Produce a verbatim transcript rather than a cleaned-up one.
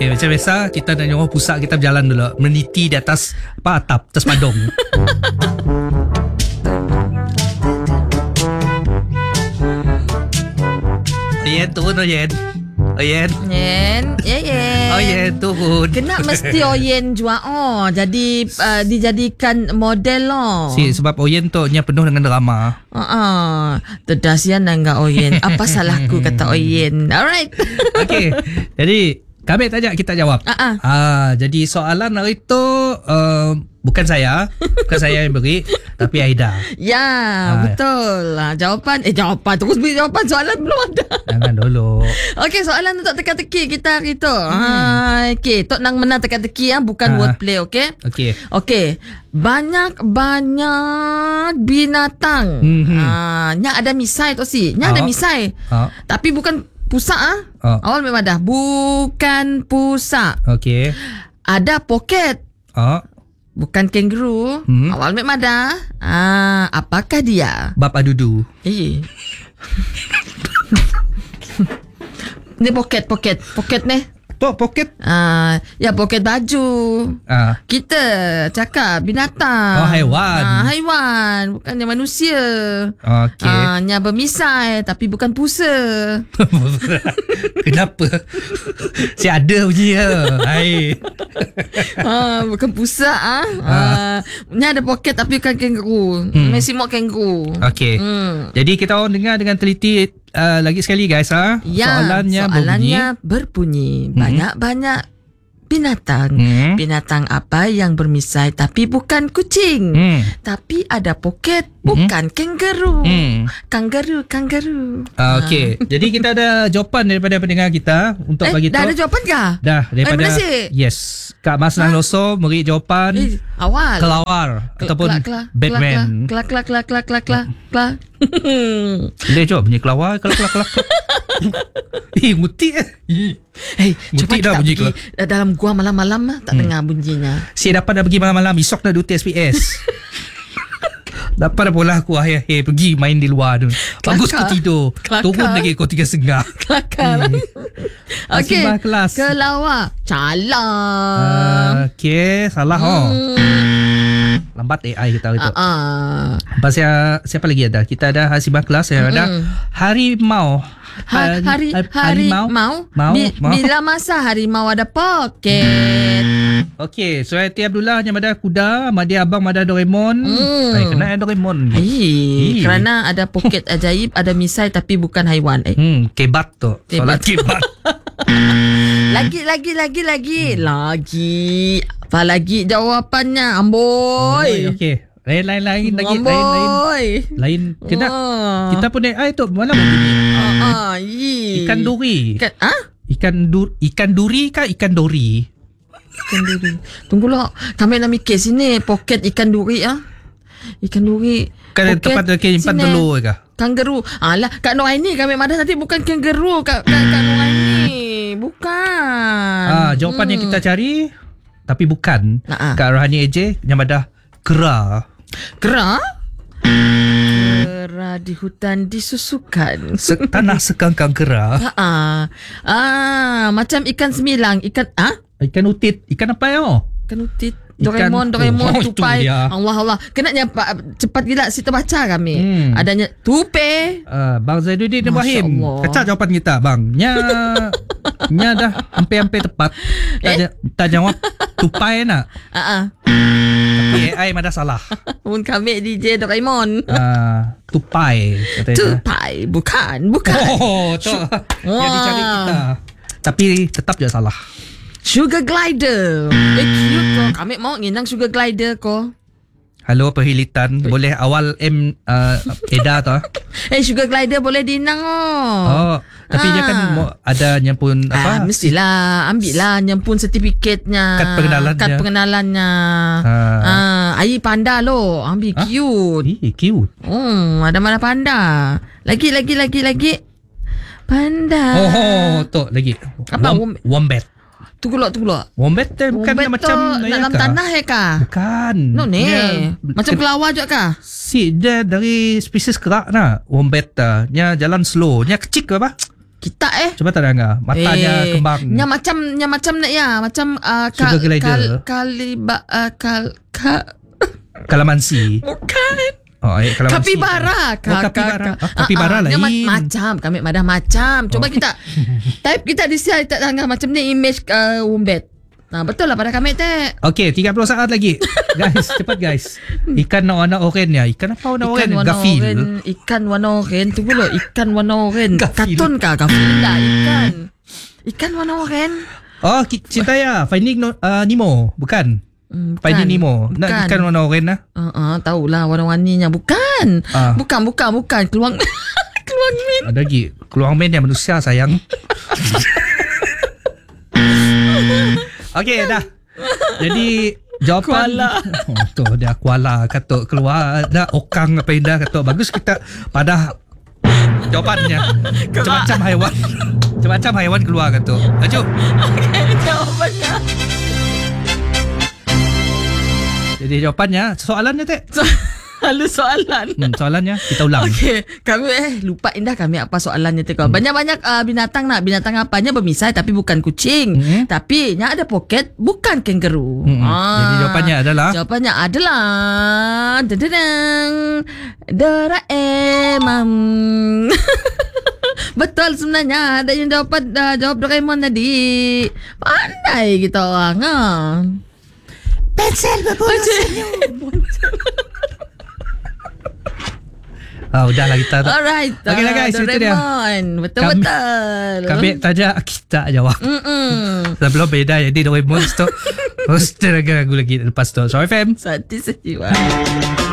Okay, macam biasa kita nak nyuruh pusat kita berjalan dulu, meniti di atas apa atap, atas padong. Oyen turun Oyen. Oyen. Yen, ya Yen. Oyen turun. Kena mesti Oyen jual oh. Jadi uh, dijadikan model loh. Si sebab Oyen tu nya penuh dengan drama. Ah, uh-uh. Terdasian enggak Oyen. Apa salahku kata Oyen. Alright. Okay. Jadi kami tanya kita jawab. Uh-uh. Ah, jadi soalan hari tu uh, bukan saya, bukan saya yang beri, tapi Aida. Ya, Ah. betul. Ah, jawapan eh jawapan terus beri jawapan, soalan belum ada. Jangan dulu. Okey, soalan untuk teka-teki kita hari tu. Hmm. Ha, okey, tok nang menang teka-teki ah, bukan Ah. wordplay, okey? Okey. Okey, banyak-banyak binatang. Mhm. Ah, nya ada misai tu si. Nya ada Ah. misai. Ah. Tapi bukan pusak ah. Ah. Awal memang dah bukan pusak. Okey. Ada poket. Ah, Bukan kangaroo. Hmm. Awal memang dah. Ah, apakah dia? bab adudu. Eh. Ni poket, poket, poket ni. Tu poket. Ah, ya poket baju. Ah. Kita cakap binatang. Oh, haiwan. Ah, haiwan, bukannya manusia. Okey. Ah, nya bermisai tapi bukan pusa. Kenapa? Si ada bunyi ya. Hai. Ah, bukan pusa ah. Ah, nya ada poket tapi bukan kangaroo. Hmm. Messi mok kangaroo. Okey. Hmm. Jadi kita orang dengar dengan teliti uh, lagi sekali guys ah. Ya, soalannya, soalannya berbunyi, berbunyi. Banyak-banyak binatang. Hmm. Binatang apa yang bermisai tapi bukan kucing. Hmm. Tapi ada poket, bukan kangaroo. Hmm. Kangaroo, kangaroo. Uh, Okey. Jadi kita ada jawapan daripada pendengar kita untuk Eh, bagi dah tahu. ada jawapan kah? Dah daripada Eh, Malaysia? yes. Kak Mas Naloso beri jawapan Eh, awal. kelawar Kel- ataupun kelak, kelak, Batman. Kelak, kelak, kelak, kelak, kelak, kelak, kelak. Boleh jawab bunyi kelawar kelak kelak kelak. Eh, muti eh. Ih. Hei, Mutik cuba dah kita bunyi pergi dalam gua malam-malam tak dengar bunyinya. Si dapat dah pergi malam-malam, esok dah duty S P S. Dapat dah pula aku akhir-akhir pergi main di luar tu. Bagus Kelakar. aku tidur. Kelakar. Turun lagi kau tiga setengah. Kelakar. Okey. Asimbah kelas. Kelawar. Calah. Uh, okay, salah oh. Hmm. Lambat A I kita hari tu. Ah, ah. Pasal siapa lagi ada? Kita ada Hasibah kelas yang ada Mm. harimau. Ha, hari ha- harimau mau, Mau, Bi- mau. bila masa harimau ada poket. Okey, Suhaiti Abdullah yang ada kuda, Madi Abang ada Doraemon. Hmm. Ay, kena ada Doraemon. Ai, Ih. kerana ada poket ajaib, ada misai tapi bukan haiwan. Eh. Hmm, kebat tu. Soalan Kebat. kebat. Lagi lagi lagi lagi lagi apa lagi jawapannya Amboy. Okey. Lain lain lain lagi lain lain. Amboy. Lain kena Wah. kita pun A I tu mana bunyi? Ah, ah, ii. Ikan duri. Ikan ah? Ikan dur ikan duri kah ikan dori? Ikan duri. Tunggulah, kami nak mikir sini poket ikan duri ah. Ikan duri. Kan Poket tempat dia simpan sini. telur kah? Kangaroo. Alah, Kak Noraini kami madah nanti bukan kangaroo Kak Kak, Kak Noraini. Bukan. Ah, jawapan yang kita cari tapi bukan. Ah, ah. Kak Rohani A J yang ada kera. Kera? Kera di hutan disusukan. Se- tanah sekangkang kera. Ha ah. Ah, macam ikan semilang, ikan ah? Ikan utit. Ikan apa yo? Ikan utit. Ikan- Doraemon, Doraemon, oh, itu tupai. dia. Allah Allah. Kena nyapa cepat gila si terbaca kami. Hmm. Adanya tupai. Uh, Bang Zainuddin Masya Ibrahim. Allah. Kacau jawapan kita bang. Nya nya dah hampir-hampir tepat. Tak, Eh? ja- tak jawab tupai nak. Ah ah. Tapi A I mah dah salah. Pun kami D J Doraemon. Uh, tupai katanya. Tupai, bukan, bukan. Oh, tu yang dicari kita. Tapi tetap je salah. Sugar glider. Eh, cute ko. Kami mau nginang sugar glider ko. Halo perhilitan, boleh awal M uh, Eda tu. Eh, sugar glider boleh dinang oh. Oh, tapi dia kan Ah. mau ada yang pun Ah, apa? mestilah ambil lah nyempun sertifikatnya. Kad pengenalannya. Kad pengenalannya. Ah. Ah, air panda lo, ambil Ah? cute. Ih, cute. Hmm, ada mana panda? Lagi lagi lagi lagi. Panda. Oh, oh tu lagi. Apa? Wom, wombat. Tunggu lo, tunggu lo. Wombat tu bukan Wombat macam tu ya dalam kah? tanah ya kah? Bukan. No ni. Dia- Macam kelawar juga kah? Si dia dari spesies kerak nah. Wombat tu. Nya jalan slow. Nya kecil ke apa? Kita eh. Cuba tak dengar. Matanya eh, kembang. Yang macam yang macam nak ya, macam uh, Sugar kal, glider. kal, kaliba uh, kal ka, Kalamansi. bukan. Oh, eh, kalamansi. Kapibara. Oh, kapibara. Oh, kapibara dia lain. ma- macam kami madah macam. Coba Oh. kita type kita di sini tak tangga macam ni image uh, Wombat. Nah, betul lah pada kami teh. Okey, tiga puluh saat lagi. Guys, cepat guys. Ikan warna oranye ya. Ikan apa warna Ikan oranye? warna Gafil. oren, ikan warna oren. Tunggu lo, ikan warna oren. Gafil. Katun kah? Gafil dah ikan. Ikan warna oren. Oh, ki- cinta ya. Finding no, uh, Nemo. Bukan. Hmm, Finding Nemo. Nak Bukan. ikan warna oranye lah. Uh, uh, tahulah warna-warninya. Bukan. Ah. Bukan, bukan, bukan. Keluang keluang min. Ada lagi. Keluar main yang manusia sayang. Okey, dah. Jadi jawapan Kuala. Oh, tu dia kuala kata keluar dah okang apa indah kata bagus kita pada jawapannya. Macam-macam haiwan. Macam-macam haiwan keluar kata. Laju. Okay, jawapannya. Jadi jawapannya soalannya teh. So, lalu soalan. Hmm, soalannya kita ulang. Okey, kami eh lupa indah kami apa soalannya tu. Hmm. Banyak-banyak uh, binatang nak binatang apanya bermisai tapi bukan kucing. Hmm. Tapi yang ada poket bukan kangaroo. Hmm. Jadi jawapannya adalah Jawapannya adalah dedeng Doraemon. Betul sebenarnya ada yang dapat uh, jawab Doraemon tadi. Pandai kita orang ah. pensel berbulu senyum. Ah, udahlah kita tak. Alright. Okey lah guys, itu dia. Doraemon. Betul-betul. Kami tanya kita jawab. Mm-mm. Sebelum beda jadi Doraemon tu. Terus ragu-ragu lagi lepas tu. So F M. Sati sejiwa.